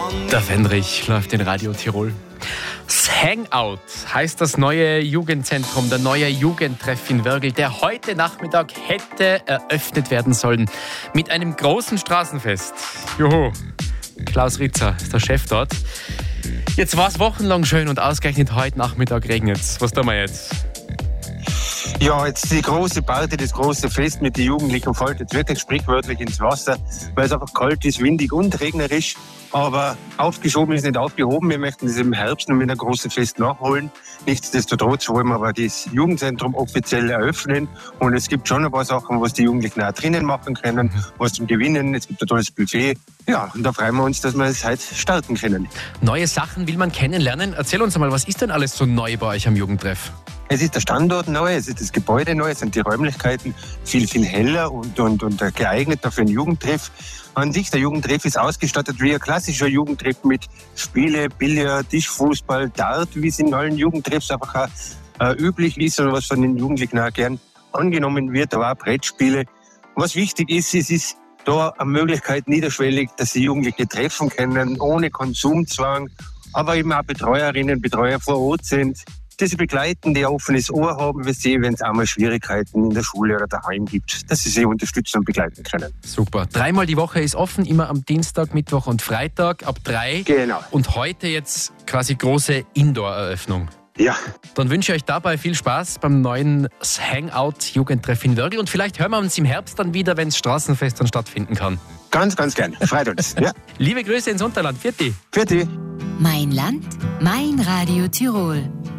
Der Fendrich läuft in Radio Tirol. Das Hangout heißt das neue Jugendzentrum, der neue Jugendtreff in Wörgl, der heute Nachmittag hätte eröffnet werden sollen. Mit einem großen Straßenfest. Juhu, Klaus Ritzer ist der Chef dort. Jetzt war es wochenlang schön und ausgerechnet heute Nachmittag regnet es. Was tun wir jetzt? Ja, jetzt die große Party, das große Fest mit den Jugendlichen fällt jetzt wirklich sprichwörtlich ins Wasser, weil es einfach kalt ist, windig und regnerisch. Aber aufgeschoben ist nicht aufgehoben. Wir möchten das im Herbst noch mit einem großen Fest nachholen. Nichtsdestotrotz wollen wir aber das Jugendzentrum offiziell eröffnen. Und es gibt schon ein paar Sachen, was die Jugendlichen auch drinnen machen können, was zum Gewinnen. Es gibt ein tolles Buffet. Ja, und da freuen wir uns, dass wir es heute starten können. Neue Sachen will man kennenlernen. Erzähl uns einmal, was ist denn alles so neu bei euch am Jugendtreff? Es ist der Standort neu, es ist das Gebäude neu, es sind die Räumlichkeiten viel, viel heller und geeigneter für einen Jugendtreff. An sich, der Jugendtreff ist ausgestattet wie ein klassischer Jugendtreff mit Spiele, Billard, Tischfußball, Dart, wie es in allen Jugendtreffs einfach auch üblich ist und was von den Jugendlichen auch gern angenommen wird, aber auch Brettspiele. Was wichtig ist, es ist da eine Möglichkeit niederschwellig, dass sie Jugendliche treffen können, ohne Konsumzwang, aber eben auch Betreuerinnen, Betreuer vor Ort sind, die sie begleiten, die ein offenes Ohr haben, wenn es einmal Schwierigkeiten in der Schule oder daheim gibt, dass sie sie unterstützen und begleiten können. Super. 3-mal die Woche ist offen, immer am Dienstag, Mittwoch und Freitag ab 3. Genau. Und heute jetzt quasi große Indoor-Eröffnung. Ja. Dann wünsche ich euch dabei viel Spaß beim neuen Hangout-Jugendtreff in Wörgl und vielleicht hören wir uns im Herbst dann wieder, wenn das Straßenfest dann stattfinden kann. Ganz, ganz gern. Freut uns. Ja. Liebe Grüße ins Unterland. Vierte. Vierte. Mein Land, mein Radio Tirol.